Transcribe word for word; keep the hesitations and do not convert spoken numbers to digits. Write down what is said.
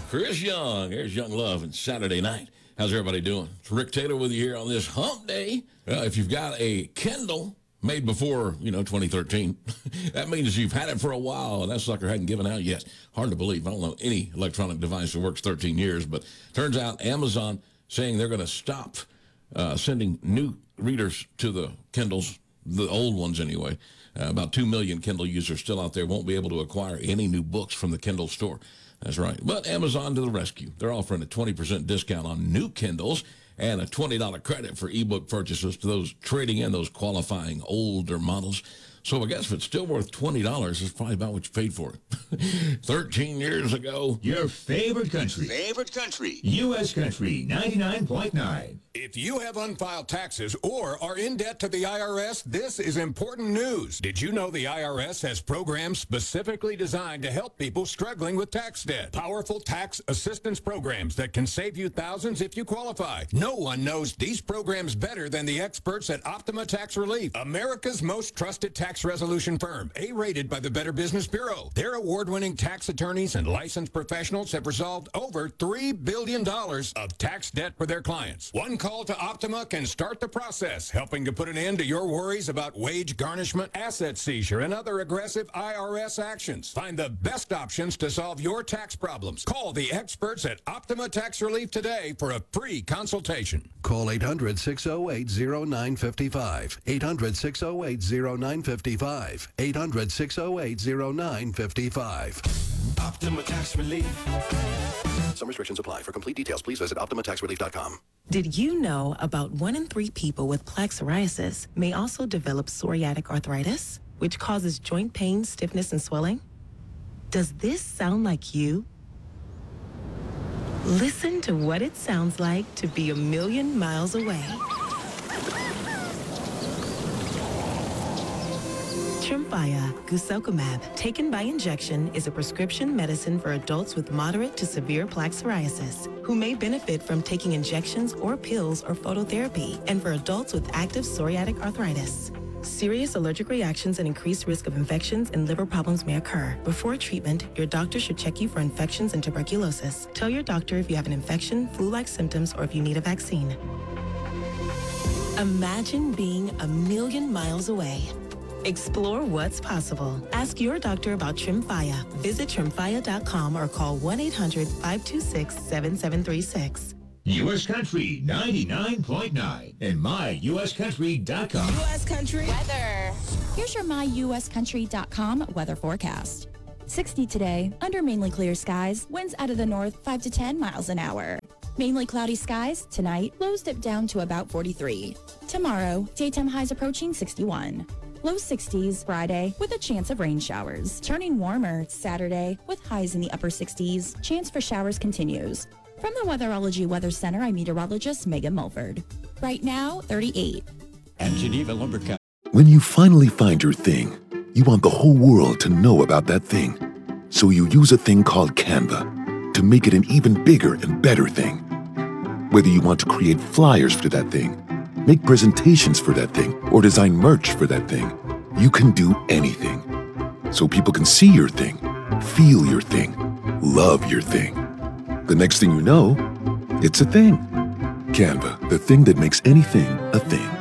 Chris Young. Here's Young Love and Saturday Night. How's everybody doing? It's Rick Taylor with you here on this hump day. Uh, if you've got a Kindle made before, you know, twenty thirteen, that means you've had it for a while, and that sucker hadn't given out yet. Hard to believe. I don't know any electronic device that works thirteen years, but turns out Amazon saying they're going to stop uh, sending new readers to the Kindles, the old ones anyway. Uh, about two million Kindle users still out there won't be able to acquire any new books from the Kindle store. That's right. But Amazon to the rescue. They're offering a twenty percent discount on new Kindles and a twenty dollars credit for ebook purchases to those trading in those qualifying older models. So I guess if it's still worth twenty dollars, it's probably about what you paid for it. thirteen years ago. Your favorite country. Favorite country. U S Country ninety-nine point nine. If you have unfiled taxes or are in debt to the I R S, this is important news. Did you know the I R S has programs specifically designed to help people struggling with tax debt? Powerful tax assistance programs that can save you thousands if you qualify. No one knows these programs better than the experts at Optima Tax Relief, America's most trusted tax resolution firm, A-rated by the Better Business Bureau. Their award-winning tax attorneys and licensed professionals have resolved over three billion dollars of tax debt for their clients. One call to Optima can start the process, helping to put an end to your worries about wage garnishment, asset seizure, and other aggressive I R S actions. Find the best options to solve your tax problems. Call the experts at Optima Tax Relief today for a free consultation. Call eight hundred, six oh eight, oh nine five five. eight hundred, six oh eight, oh nine five five. eight hundred, six oh eight, oh nine five five. Optima Tax Relief. Some restrictions apply. For complete details, please visit optima tax relief dot com. Did you know about one in three people with plaque psoriasis may also develop psoriatic arthritis, which causes joint pain, stiffness, and swelling? Does this sound like you? Listen to what it sounds like to be a million miles away. Tremfya guselkumab, taken by injection, is a prescription medicine for adults with moderate to severe plaque psoriasis who may benefit from taking injections or pills or phototherapy, and for adults with active psoriatic arthritis. Serious allergic reactions and increased risk of infections and liver problems may occur. Before treatment, your doctor should check you for infections and tuberculosis. Tell your doctor if you have an infection, flu-like symptoms, or if you need a vaccine. Imagine being a million miles away. Explore what's possible. Ask your doctor about Tremfya. Visit tremfya dot com or call one eight hundred, five two six, seven seven three six. U S Country ninety-nine point nine and my U S country dot com. U S Country weather. Here's your my U S country dot com weather forecast. sixty today, under mainly clear skies, winds out of the north five to ten miles an hour. Mainly cloudy skies, tonight, lows dip down to about forty-three. Tomorrow, daytime highs approaching sixty-one. Low sixties Friday with a chance of rain showers. Turning warmer Saturday with highs in the upper sixties. Chance for showers continues. From the Weatherology Weather Center, I'm meteorologist Megan Mulford. Right now, thirty-eight. At Geneva Lumber Company. When you finally find your thing, you want the whole world to know about that thing. So you use a thing called Canva to make it an even bigger and better thing. Whether you want to create flyers for that thing, make presentations for that thing, or design merch for that thing, you can do anything. So people can see your thing, feel your thing, love your thing. The next thing you know, it's a thing. Canva, the thing that makes anything a thing.